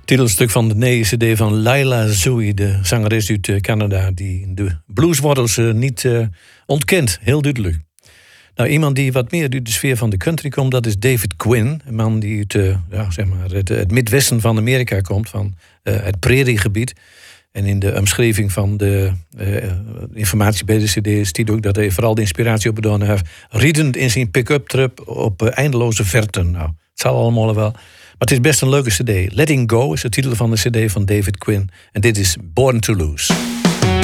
Titelstuk van de CD van Laila Zoe, de zangeres uit Canada, die de blueswortels niet ontkent, heel duidelijk. Nou, iemand die wat meer uit de sfeer van de country komt, dat is David Quinn. Een man die uit het Midwesten van Amerika komt, van het prairiegebied. En in de omschrijving van de informatie bij de CD stiet ook dat hij vooral de inspiratie opgedaan heeft, riedend in zijn pick-up truck op eindeloze verten. Nou, het zal allemaal wel. Maar het is best een leuke CD. Letting Go is de titel van de CD van David Quinn. En dit is Born to Lose.